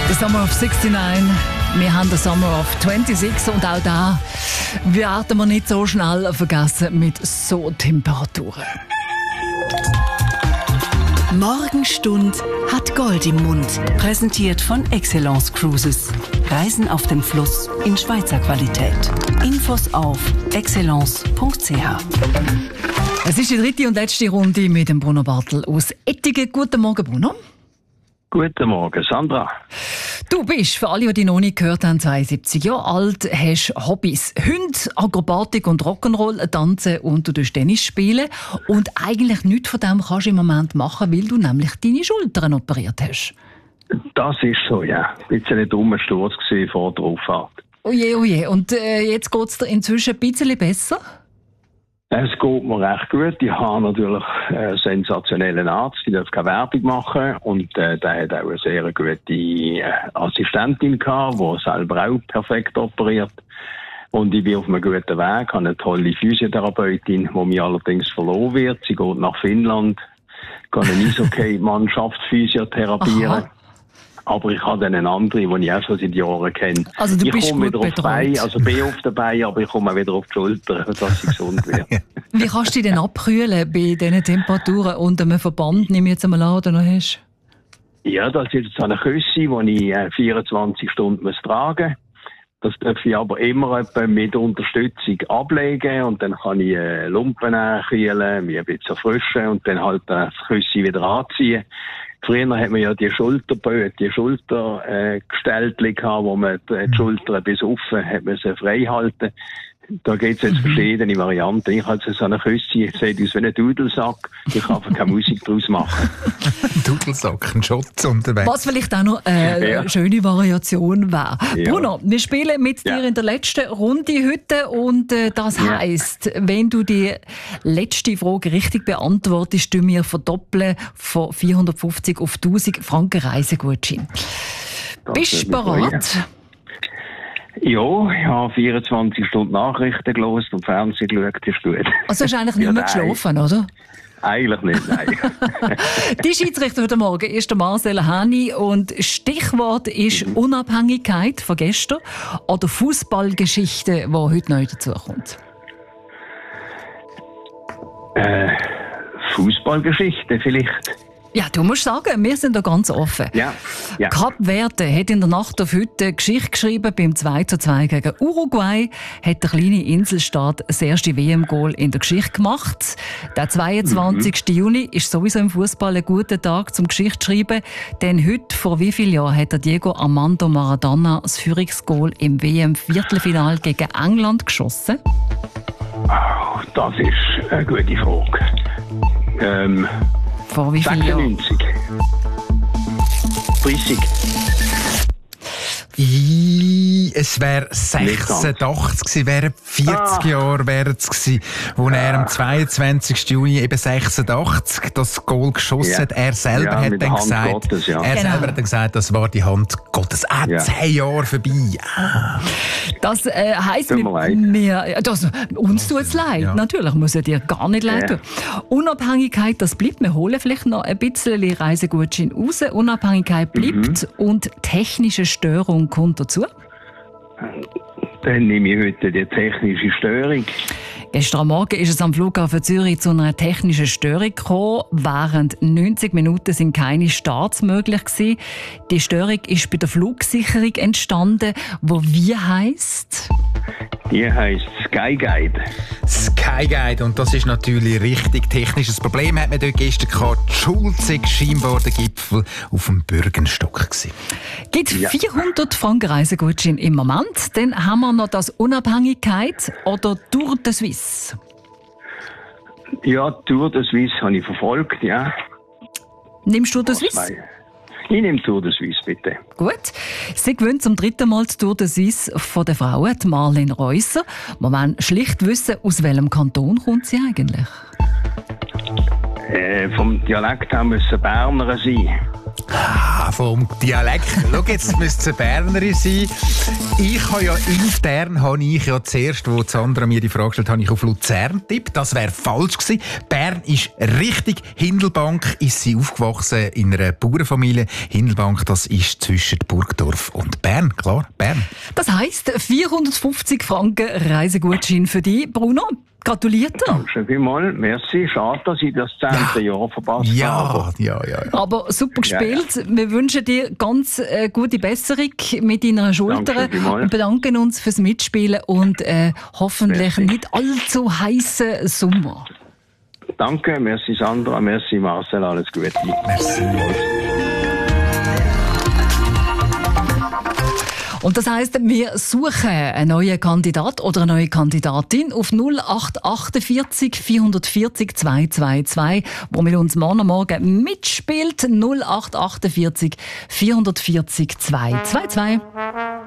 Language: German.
The Summer of 69. Wir haben den Summer of 26 und auch da werden wir nicht so schnell vergessen mit so Temperaturen. Morgenstund hat Gold im Mund. Präsentiert von Excellence Cruises. Reisen auf dem Fluss in Schweizer Qualität. Infos auf excellence.ch. Es ist die dritte und letzte Runde mit dem Bruno Bartel aus Ettigen. Guten Morgen, Bruno. Guten Morgen, Sandra. Du bist, für alle, die dich noch nicht gehört haben, 72 Jahre alt, hast Hobbys. Hunde, Akrobatik und Rock'n'Roll, Tanzen und du Tennis spielen. Und eigentlich nichts von dem kannst du im Moment machen, weil du nämlich deine Schultern operiert hast. Das ist so, ja. Ein bisschen ein dummer Sturz vor der Auffahrt. Oje, oje. Und jetzt geht es dir inzwischen ein bisschen besser? Es geht mir recht gut. Ich habe natürlich einen sensationellen Arzt, die darf keine Werbung machen. Und der hat auch eine sehr gute Assistentin gehabt, die selber auch perfekt operiert. Und ich bin auf einem guten Weg, habe eine tolle Physiotherapeutin, die mir allerdings verloren wird. Sie geht nach Finnland, kann eine Eishockey-Mannschaft physiotherapieren. Aha. Aber ich habe dann eine andere, die ich auch schon seit Jahren kenne. Also du bist komme gut wieder auf die Beine, also bin auf den Beinen, aber ich komme auch wieder auf die Schulter, dass ich gesund werde. Wie kannst du dich denn abkühlen bei diesen Temperaturen und einem Verband, nehme ich jetzt einmal an, den du noch hast? Ja, das ist so eine Küsse, die ich 24 Stunden tragen muss. Das darf ich aber immer mit Unterstützung ablegen und dann kann ich Lumpen kühlen, mich ein bisschen erfrischen und dann halt das Küsse wieder anziehen. Früher hat man ja die Schultergestellte gehabt, wo man die Schulter bis offen hat man sie frei halten. Da gibt es jetzt verschiedene Varianten. Ich habe so eine Küsse, ich sehe aus wie ein Dudelsack. Ich kann einfach keine Musik daraus machen. Dudelsack, ein Schutz unterwegs. Was vielleicht auch noch eine schöne Variation wäre. Ja. Bruno, wir spielen mit dir in der letzten Runde heute und das heisst, wenn du die letzte Frage richtig beantwortest, du mir verdoppeln von 450 auf 1000 Franken Reisegutschein. Bist du bereit? Ja, ich habe 24 Stunden Nachrichten gelesen und Fernsehen geschaut, ist gut. Also hast du eigentlich nicht mehr geschlafen, oder? Eigentlich nicht, nein. Die Schiedsrichter heute Morgen ist der Marcel Hani und Stichwort ist Unabhängigkeit von gestern oder Fußballgeschichte, die heute neu dazukommt. Fußballgeschichte vielleicht. Ja, du musst sagen, wir sind da ganz offen. Ja. Kap Verde hat in der Nacht auf heute eine Geschichte geschrieben. Beim 2:2 gegen Uruguay hat der kleine Inselstaat das erste WM-Goal in der Geschichte gemacht. Der 22. Juni ist sowieso im Fußball ein guter Tag zum Geschichte schreiben. Denn heute, vor wie vielen Jahren, hat der Diego Armando Maradona das Führungsgoal im WM-Viertelfinale gegen England geschossen? Oh, das ist eine gute Frage. Vor wie vielen Jahren? 30. Es wäre 86 gewesen, wären 40 Jahre wären es gewesen, wo er am 22. Juni eben 86 das Goal geschossen hat. Er selber hat dann gesagt, Gottes, selber hat dann gesagt, das war die Hand Gottes. 10 Jahre vorbei. Das heisst, uns tut es leid. Ja. Natürlich muss es dir gar nicht leid tun. Unabhängigkeit, das bleibt. Wir holen vielleicht noch ein bisschen Reisegutschein raus. Unabhängigkeit bleibt und technische Störung kommt dazu. Dann nehme ich heute die technische Störung. Gestern Morgen ist es am Flughafen Zürich zu einer technischen Störung gekommen. Während 90 Minuten sind keine Starts möglich gewesen. Die Störung ist bei der Flugsicherung entstanden, wo wie heisst? Die heisst Sky Guide. Sky Guide, und das ist natürlich richtig technisches Problem. Hat man dort gestern gehabt, die Schulze scheinbar der Gipfel auf dem Bürgenstock gewesen. Gibt 400 Franken Reisegutschein im Moment. Dann haben wir noch das Unabhängigkeit oder Tour de Suisse. Ja, Tour de Suisse habe ich verfolgt, ja. Nimmst du Tour de Suisse? Ich nehme Tour de Suisse, bitte. Gut. Sie gewinnt zum 3. Mal die Tour de Suisse von der Frauen, die Marlene Reusser. Wir wollen schlicht wissen, aus welchem Kanton kommt sie eigentlich? Vom Dialekt her müssen Berner sein. Ja, vom Dialekt. Schau, jetzt müsste es eine Bernerin sein. Ich habe ja intern, zuerst, wo Sandra mir die Frage stellt, habe ich auf Luzern getippt. Das wäre falsch gewesen. Bern ist richtig. Hindelbank ist sie aufgewachsen in einer Bauernfamilie. Hindelbank, das ist zwischen Burgdorf und Bern. Klar, Bern. Das heisst 450 Franken Reisegutschein für dich, Bruno. Gratuliert. Danke vielmals. Merci. Schade, dass ich das 10. Jahr verpasst habe. Ja. Aber super gespielt. Ja. Wir wünschen dir ganz gute Besserung mit deiner Schulter und bedanken uns fürs Mitspielen und hoffentlich nicht allzu heißen Sommer. Danke, merci Sandra, merci Marcel, alles Gute. Merci. Und das heisst, wir suchen einen neuen Kandidat oder eine neue Kandidatin auf 0848 440 222, wo mit uns morgen mitspielt. 0848 440 222.